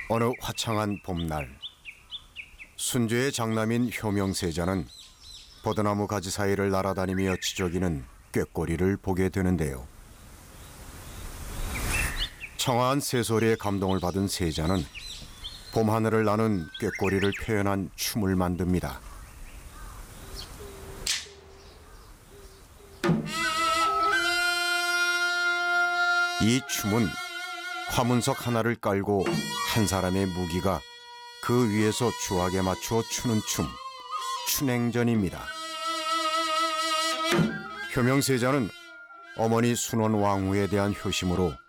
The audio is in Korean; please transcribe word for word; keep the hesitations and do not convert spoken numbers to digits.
어느 화창한 봄날, 순주의 장남인 효명세자는 버드나무 가지 사이를 날아다니며 지저귀는 꾀꼬리를 보게 되는데요. 청아한 새소리에 감동을 받은 세자는 봄하늘을 나는 꾀꼬리를 표현한 춤을 만듭니다. 이 춤은 화문석 하나를 깔고 한 사람의 무기가 그 위에서 주악에 맞추어 추는 춤, 춘행전입니다. 효명세자는 어머니 순원 왕후에 대한 효심으로